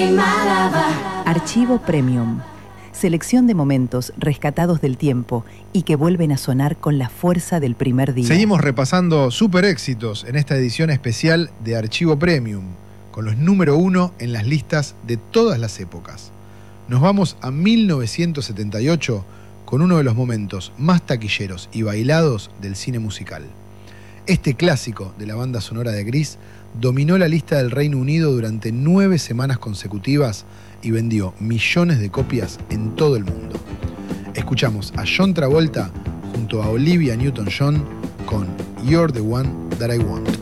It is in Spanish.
Archivo Premium. Selección de momentos rescatados del tiempo y que vuelven a sonar con la fuerza del primer día. Seguimos repasando super éxitos en esta edición especial de Archivo Premium, con los número 1 en las listas de todas las épocas. Nos vamos a 1978 con uno de los momentos más taquilleros y bailados del cine musical. Este clásico de la banda sonora de Grease dominó la lista del Reino Unido durante 9 semanas consecutivas y vendió millones de copias en todo el mundo. Escuchamos a John Travolta junto a Olivia Newton-John con You're the One That I Want.